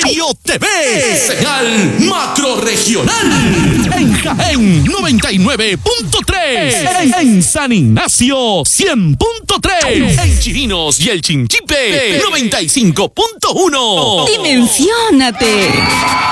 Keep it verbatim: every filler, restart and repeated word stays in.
Estéreo T V. Señal macrorregional. En Jaén, noventa y nueve punto tres. En, en San Ignacio, cien punto tres. En Chirinos y el Chinchipe, noventa y cinco punto uno. ¡Dimensiónate!